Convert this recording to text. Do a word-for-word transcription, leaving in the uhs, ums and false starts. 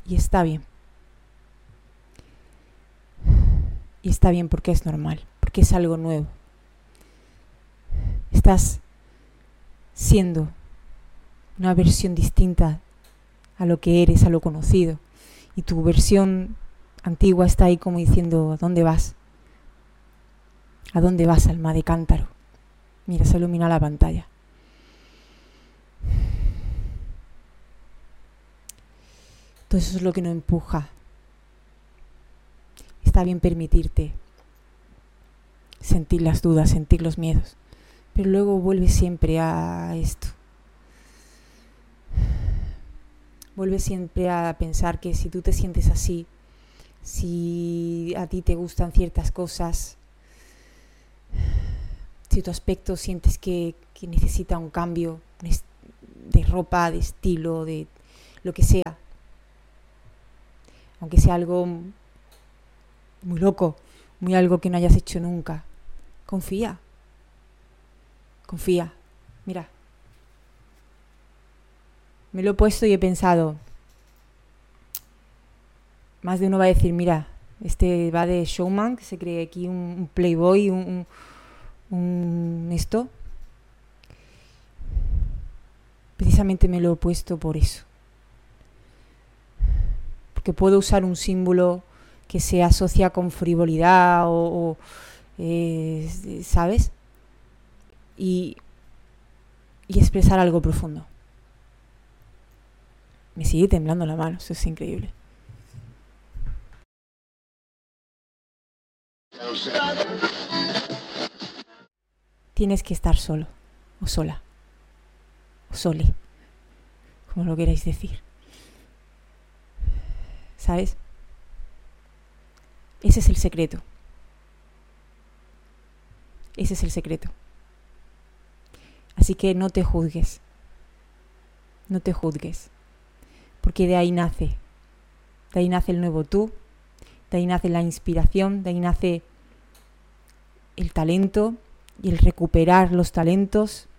Y está bien. Y está bien porque es normal, porque es algo nuevo. Estás siendo una versión distinta a lo que eres, a lo conocido. Y tu versión antigua está ahí como diciendo, ¿a dónde vas? ¿A dónde vas, alma de cántaro? Mira, se ilumina la pantalla. Todo eso es lo que nos empuja. Está bien permitirte sentir las dudas, sentir los miedos, pero luego vuelves siempre a esto. Vuelves siempre a pensar que si tú te sientes así, si a ti te gustan ciertas cosas, si tu aspecto sientes que, que necesita un cambio de ropa, de estilo, de lo que sea, aunque sea algo muy loco, muy algo que no hayas hecho nunca, confía, confía, mira, me lo he puesto y he pensado, más de uno va a decir, mira, este va de showman, que se cree aquí un, un playboy, un, un, un esto. Precisamente me lo he puesto por eso. Porque puedo usar un símbolo que se asocia con frivolidad o, o eh, ¿sabes? Y, y expresar algo profundo. Me sigue temblando la mano, eso es increíble. Tienes que estar solo, o sola, o sole, como lo queráis decir. ¿Sabes? Ese es el secreto. Ese es el secreto. Así que no te juzgues. No te juzgues. Porque de ahí nace. De ahí nace el nuevo tú. De ahí nace la inspiración. De ahí nace el talento y el recuperar los talentos.